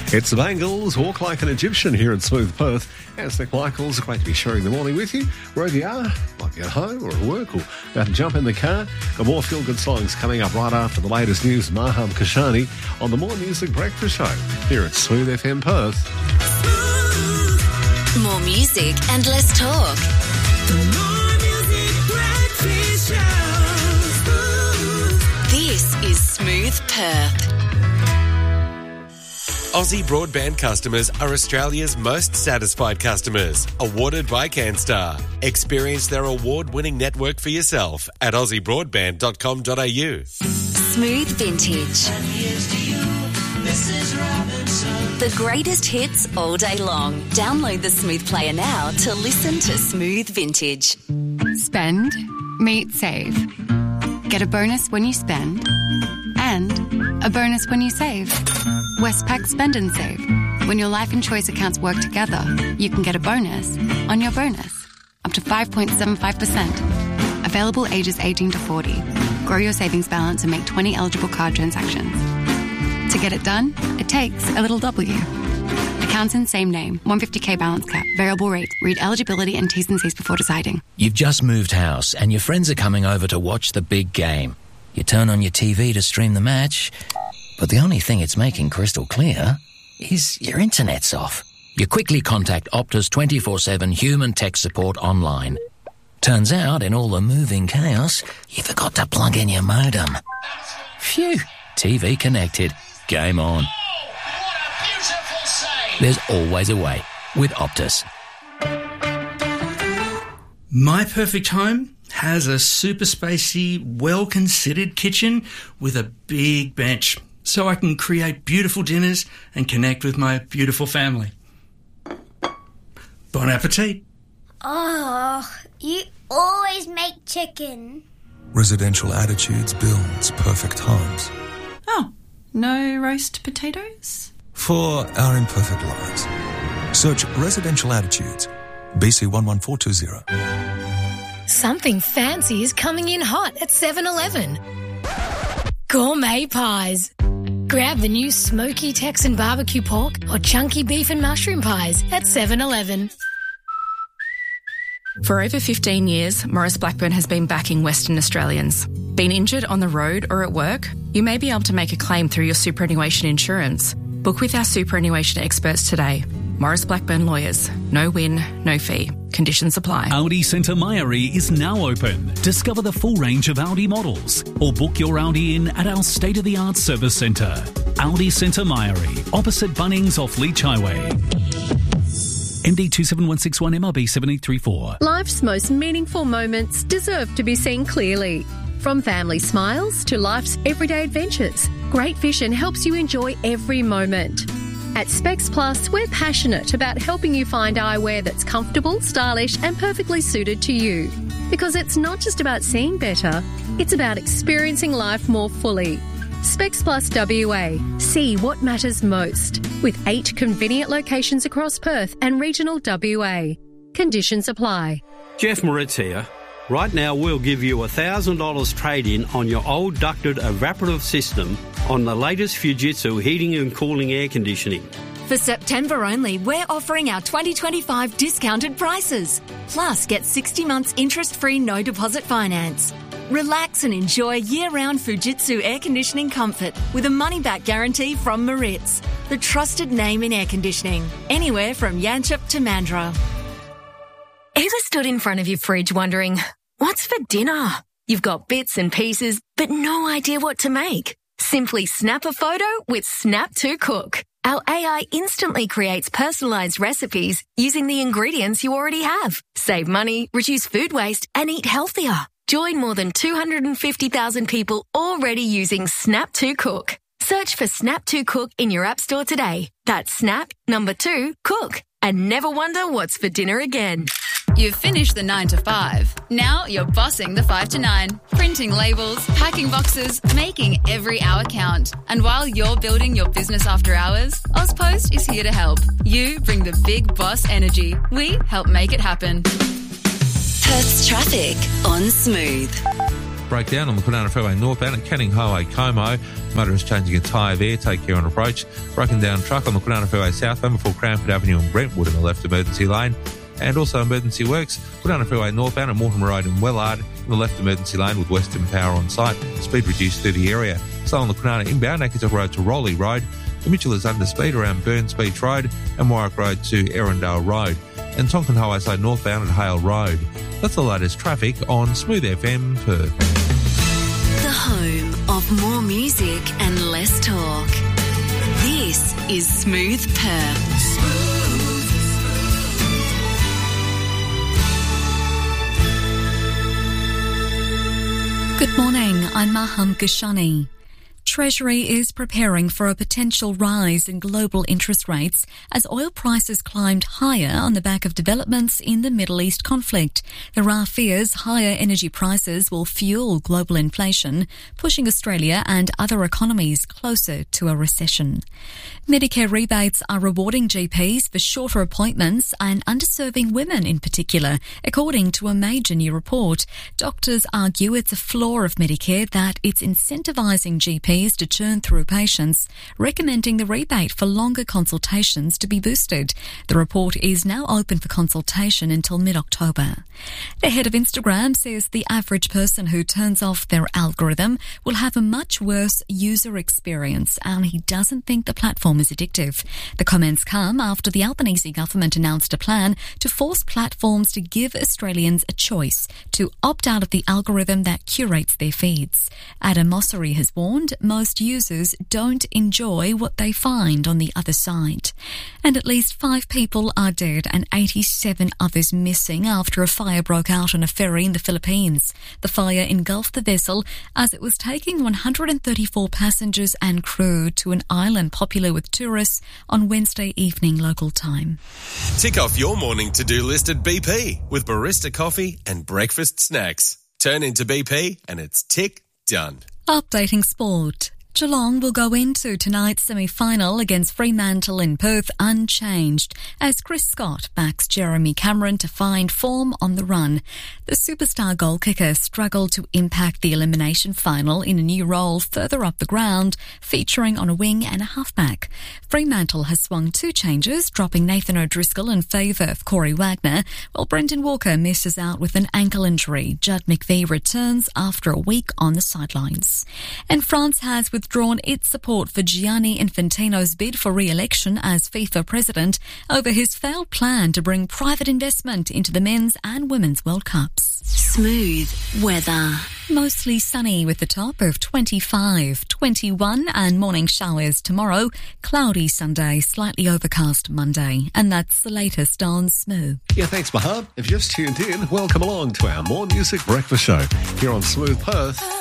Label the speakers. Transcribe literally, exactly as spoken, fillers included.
Speaker 1: It's the Bangles, Walk Like an Egyptian here in Smooth Perth. It's Nick Michaels. Great to be sharing the morning with you. Wherever you are, might be at home or at work or about to jump in the car. Got more feel-good songs coming up right after the latest news. Maham Kashani on the More Music Breakfast Show here at Smooth F M Perth.
Speaker 2: More music and less talk. The More Music Breakfast Show. This is Smooth Perth.
Speaker 3: Aussie Broadband customers are Australia's most satisfied customers. Awarded by CanStar. Experience their award-winning network for yourself at aussie broadband dot com dot a u.
Speaker 2: Smooth Vintage.
Speaker 4: And here's to you, Missus Robinson.
Speaker 2: The greatest hits all day long. Download the Smooth Player now to listen to Smooth Vintage.
Speaker 5: Spend, meet, save. Get a bonus when you spend. And a bonus when you save. Westpac Spend and Save. When your life and choice accounts work together, you can get a bonus on your bonus. Up to five point seven five percent. Available ages eighteen to forty. Grow your savings balance and make twenty eligible card transactions. To get it done, it takes a little W. Accounts in same name. one hundred fifty thousand balance cap. Variable rate. Read eligibility and T's and C's before deciding.
Speaker 6: You've just moved house and your friends are coming over to watch the big game. You turn on your T V to stream the match, but the only thing it's making crystal clear is your internet's off. You quickly contact Optus twenty-four seven human tech support online. Turns out, in all the moving chaos, you forgot to plug in your modem. Phew, T V connected. Game on.
Speaker 4: Oh, what a beautiful save.
Speaker 6: There's always a way with Optus.
Speaker 7: My perfect home has a super spacey, well-considered kitchen with a big bench, so I can create beautiful dinners and connect with my beautiful family. Bon appetit.
Speaker 8: Oh, you always make chicken.
Speaker 9: Residential Attitudes builds perfect homes.
Speaker 10: Oh, no roast potatoes?
Speaker 9: For our imperfect lives. Search Residential Attitudes, B C one one four two zero.
Speaker 11: Something fancy is coming in hot at seven eleven. Gourmet pies. Grab the new smoky Texan barbecue pork or chunky beef and mushroom pies at seven eleven.
Speaker 12: For over fifteen years, Maurice Blackburn has been backing Western Australians. Been injured on the road or at work? You may be able to make a claim through your superannuation insurance. Book with our superannuation experts today. Maurice Blackburn Lawyers. No win, no fee. Conditions apply.
Speaker 13: Audi Centre Mairie is now open. Discover the full range of Audi models or book your Audi in at our state-of-the-art service centre. Audi Centre Mairie, opposite Bunnings off Leach Highway. M D two seven one six one M R B seven eight three four.
Speaker 14: Life's most meaningful moments deserve to be seen clearly. From family smiles to life's everyday adventures, Great Vision helps you enjoy every moment. At Specs Plus, we're passionate about helping you find eyewear that's comfortable, stylish and perfectly suited to you. Because it's not just about seeing better, it's about experiencing life more fully. Specs Plus W A. See what matters most. With eight convenient locations across Perth and regional W A. Conditions apply.
Speaker 15: Jeff Moritz here. Right now we'll give you one thousand dollars trade-in on your old ducted evaporative system on the latest Fujitsu heating and cooling air conditioning.
Speaker 16: For September only, we're offering our twenty twenty-five discounted prices. Plus, get sixty months interest-free no deposit finance. Relax and enjoy year-round Fujitsu air conditioning comfort with a money-back guarantee from Moritz, the trusted name in air conditioning, anywhere from Yanchep to Mandurah.
Speaker 11: Ever stood in front of your fridge wondering, what's for dinner? You've got bits and pieces, but no idea what to make. Simply snap a photo with Snap to Cook. Our A I instantly creates personalised recipes using the ingredients you already have. Save money, reduce food waste, and eat healthier. Join more than two hundred fifty thousand people already using Snap to Cook. Search for Snap to Cook in your app store today. That's Snap, number two, Cook. And never wonder what's for dinner again.
Speaker 5: You've finished the nine to five. Now you're bossing the five to nine. Printing labels, packing boxes, making every hour count. And while you're building your business after hours, AusPost is here to help. You bring the big boss energy. We help make it happen.
Speaker 2: Perth's traffic on Smooth.
Speaker 17: breakdown on the Kwinana Freeway northbound at Canning Highway, Como. Motorist changing a tyre there. Take care on approach. Broken down truck on the Kwinana Freeway southbound before Cranford Avenue and Brentwood in the left emergency lane. And also emergency works. Kwinana Freeway northbound at Mortimer Road in Wellard in the left emergency lane with Western Power on site. Speed reduced through the area. So on the Kwinana inbound, Ackerton Road to Rowley Road. The Mitchell is under speed around Burns Beach Road and Warwick Road to Erindale Road. And Tonkin Highway side northbound at Hale Road. That's the latest traffic on Smooth F M Perth.
Speaker 2: The home of more music and less talk. This is Smooth Perth.
Speaker 16: Good morning, I'm Maham Gashani. Treasury is preparing for a potential rise in global interest rates as oil prices climbed higher on the back of developments in the Middle East conflict. There are fears higher energy prices will fuel global inflation, pushing Australia and other economies closer to a recession. Medicare rebates are rewarding G Ps for shorter appointments and underserving women in particular, according to a major new report. Doctors argue it's a flaw of Medicare that it's incentivising G Ps to churn through patients, recommending the rebate for longer consultations to be boosted. The report is now open for consultation until mid-October. The head of Instagram says the average person who turns off their algorithm will have a much worse user experience, and he doesn't think the platform is addictive. The comments come after the Albanese government announced a plan to force platforms to give Australians a choice to opt out of the algorithm that curates their feeds. Adam Mosseri has warned most users don't enjoy what they find on the other side. And at least five people are dead and eighty-seven others missing after a fire broke out on a ferry in the Philippines. The fire engulfed the vessel as it was taking one hundred thirty-four passengers and crew to an island popular with tourists on Wednesday evening local time.
Speaker 3: Tick off your morning to-do list at B P with barista coffee and breakfast snacks. Turn into B P and it's tick done.
Speaker 16: Updating sport. Geelong will go into tonight's semi-final against Fremantle in Perth unchanged as Chris Scott backs Jeremy Cameron to find form on the run. The superstar goal kicker struggled to impact the elimination final in a new role further up the ground, featuring on a wing and a halfback. Fremantle has swung two changes, dropping Nathan O'Driscoll in favour of Corey Wagner, while Brendan Walker misses out with an ankle injury. Judd McVie returns after a week on the sidelines. And France has with withdrawn its support for Gianni Infantino's bid for re-election as FIFA president over his failed plan to bring private investment into the men's and women's World Cups.
Speaker 2: Smooth weather.
Speaker 16: Mostly sunny with the top of twenty-five, twenty-one and morning showers tomorrow. Cloudy Sunday, slightly overcast Monday. And that's the latest on Smooth.
Speaker 1: Yeah, thanks, Mahab. If you just tuned in, welcome along to our More Music Breakfast Show here on Smooth Perth.